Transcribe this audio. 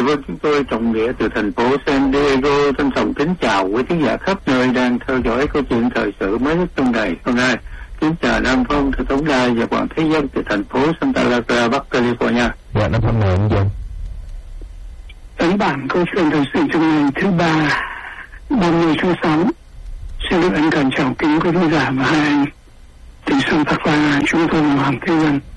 vâng, chúng tôi Trọng Nghĩa từ thành phố San Diego trân trọng kính chào quý khán giả khắp nơi đang theo dõi câu chuyện thời sự mới nhất trong ngày hôm nay. Kính chào Nam Phong từ Tổng Đài và Hoàng Thế Dân từ thành phố Santa Clara, Bắc California. Dạ, Nam Phong mời anh Dân. Ấn bản câu chuyện thời sự trong ngày thứ ba 30 tháng 6. Xin được ân cần chào kính quý khán giả và hai anh từ Santa Clara. Chúng tôi là Hoàng Thế Dân.